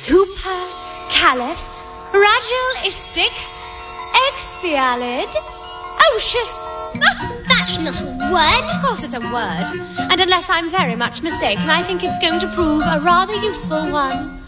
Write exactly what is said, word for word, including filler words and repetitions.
supercalifragilistic expialid ocious. That's not a word. Of course it's a word. And unless I'm very much mistaken, I think it's going to prove a rather useful one.